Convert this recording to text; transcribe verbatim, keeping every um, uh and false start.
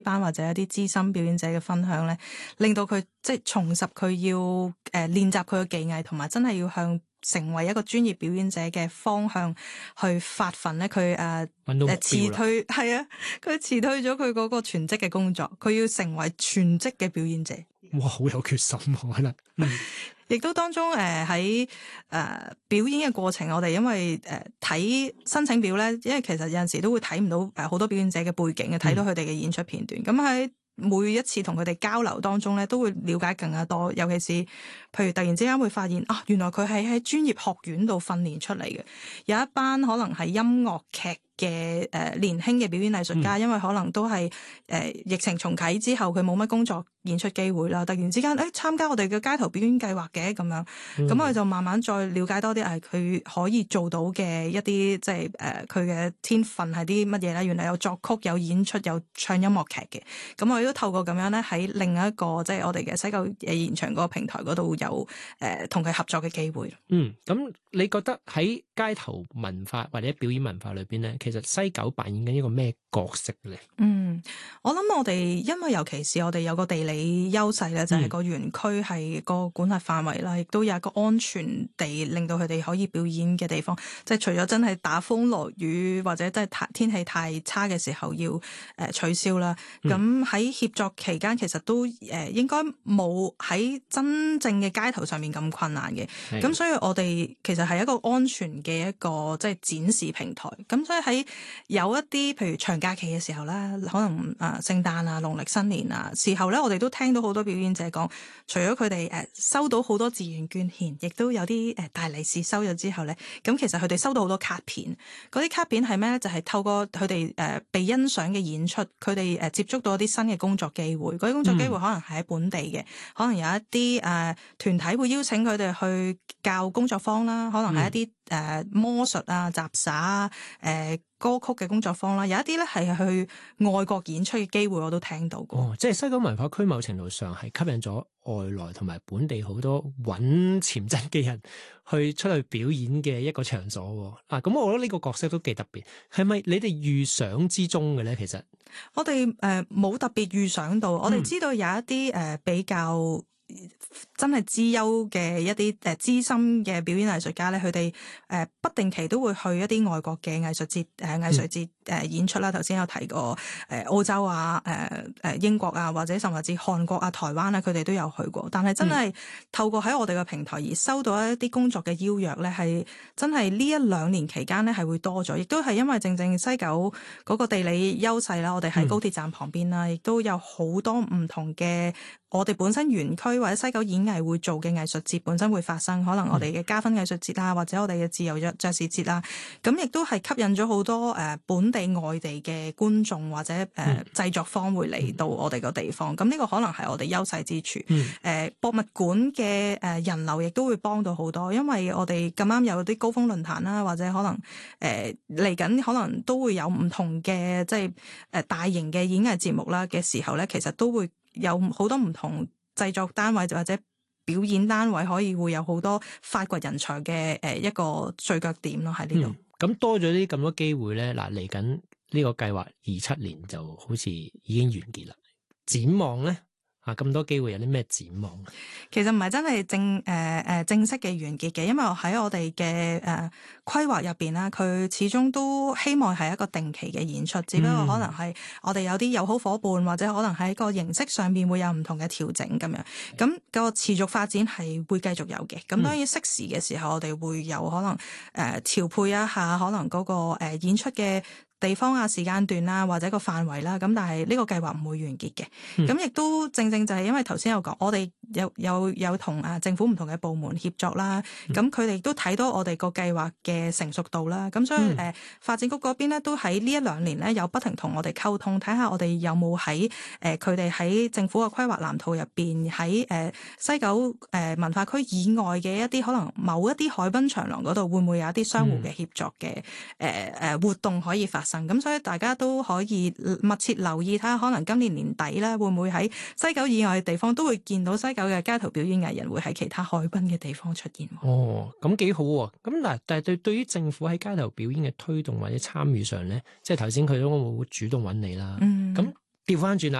班或者一啲資深表演者嘅分享咧，令到佢即係重拾佢要誒練習佢嘅技藝，同埋真係要向成為一個專業表演者嘅方向去發奮咧。佢誒誒辭退係啊，佢辭退咗佢嗰個全職嘅工作，佢要成為全職嘅表演者。 哇，好有決心喎，可能。 亦都當中誒喺誒表演嘅過程，我哋因為誒睇、呃、申請表咧，因為其實有陣時都會睇唔到誒好多表演者嘅背景嘅，睇到佢哋嘅演出片段。咁喺、嗯每一次同佢哋交流當中咧，都會了解更加多。尤其是譬如突然之間會發現啊，原來佢係喺專業學院度訓練出嚟嘅。有一班可能係音樂劇嘅誒、呃、年輕嘅表演藝術家，嗯、因為可能都係誒、呃、疫情重啟之後，佢冇乜工作演出機會啦。突然之間誒參加我哋嘅街頭表演計劃嘅咁樣，咁我哋就慢慢再了解多啲誒佢可以做到嘅一啲即係誒佢嘅天分係啲乜嘢咧？原來有作曲、有演出、有唱音樂劇嘅。咁我哋都透過咁樣咧，喺另一個即係我哋嘅西九誒現場嗰個平台嗰度有誒同佢合作嘅機會。 嗯，咁你覺得喺街頭文化或者表演文化裏邊咧，其實西九扮演緊一個咩角色咧？ 嗯，我諗我哋因為尤其是我哋有個地理優勢咧，就係、是、個園區係個管轄範圍啦，亦都有一個安全地令到佢哋可以表演嘅地方。即係除咗真係打風落雨或者真係天氣太差嘅時候要誒、呃、取消啦。咁喺、嗯、協作期間，其實都誒、呃、應該冇喺真正嘅街頭上面咁困難嘅。咁的所以我哋其實係一個安全嘅一個即係展示平台。咁所以喺有一啲譬如長假期嘅時候啦，可能啊聖誕啊、農曆新年啊時候咧，我哋都聽到好多表演者講，除咗佢哋誒收到好多自願捐獻，亦都有啲誒大利是收咗之後咧，咁其實佢哋收到好多卡片。嗰啲卡片係咩咧？就係、是、透過佢哋誒被欣賞嘅演出，佢哋誒接觸到一啲新嘅工作機會。嗰啲工作機會可能係喺本地嘅，嗯、可能有一啲誒團體會邀請佢哋去教工作坊啦，可能係一啲誒、呃、魔術啊、雜耍啊、誒、呃。歌曲嘅工作坊啦，有一啲咧係去外國演出嘅機會，我都聽到過。 哦，即係西九文化區某程度上係吸引咗外來同埋本地好多揾潛質嘅人去出去表演嘅一個場所。啊，咁我覺得呢個角色都幾特別。係咪你哋預想之中嘅咧？其實我哋誒冇特別預想到，我哋知道有一啲誒、呃、比較。真係資優嘅一啲誒資深嘅表演藝術家咧，佢哋誒不定期都會去一啲外國嘅藝術節誒藝術節誒演出啦。頭先有提過誒澳洲啊、誒誒英國啊，或者甚至韓國啊、台灣啊，佢哋都有去過。但係真係透過喺我哋嘅平台而收到一啲工作嘅邀約咧，係真係呢一兩年期間咧係會多咗，亦都係因為正正西九嗰個地理優勢啦，我哋喺高鐵站旁邊啦，亦都有好多唔同嘅。我哋本身園區或者西九演藝會做嘅藝術節本身會發生，可能我哋嘅加分藝術節啊，或者我哋嘅自由爵士節啊，咁亦都係吸引咗好多誒本地外地嘅觀眾或者誒製作方會嚟到我哋個地方。咁呢個可能係我哋優勢之處。誒、嗯、博物館嘅誒人流亦都會幫到好多，因為我哋咁啱有啲高峰論壇啦，或者可能誒嚟緊可能都會有唔同嘅即係誒大型嘅演藝節目啦嘅時候咧，其實都會。有好多唔同製作單位或者表演單位可以會有好多發掘人才嘅誒一個聚腳點咯喺呢度。 咁、嗯、多咗啲咁多機會咧，嗱嚟緊呢個計劃二七年就好似已經完結啦。展望咧？啊！咁多機會有啲咩展望？ 其實唔係真係正誒誒、呃、正式嘅完結嘅，因為喺我哋嘅誒規劃入邊啦，佢始終都希望係一個定期嘅演出，只不過可能係我哋有啲友好夥伴，或者可能喺個形式上面會有唔同嘅調整咁樣。咁、那個持續發展係會繼續有嘅。咁當然適時嘅時候，我哋會有可能誒調、呃、配一下，可能嗰、那個誒、呃、演出嘅地方啊、時間段啦，或者個範圍啦，咁但係呢個計劃唔會完結嘅。咁亦、嗯、都正正就係因為頭先有講，我哋有有有同啊政府唔同嘅部門協作啦，咁佢哋都睇到我哋個計劃嘅成熟度啦。咁所以誒、嗯呃、發展局嗰邊咧，都喺呢一兩年咧有不停同我哋溝通，睇下我哋有冇喺誒佢哋喺政府嘅規劃藍圖入邊，喺誒、呃、西九誒、呃、文化區以外嘅一啲可能某一啲海濱長廊嗰度，會唔會有一啲相互嘅協作嘅誒誒活動可以發生？咁所以大家都可以密切留意，睇下可能今年年底咧，會唔會喺西九以外嘅地方都會見到西九嘅街頭表演藝人會喺其他海濱嘅地方出現。 哦，咁幾好喎！咁嗱，但係對對於政府喺街頭表演嘅推動或者參與上咧，即係頭先佢都會主動揾你啦。嗯，咁調翻轉啦，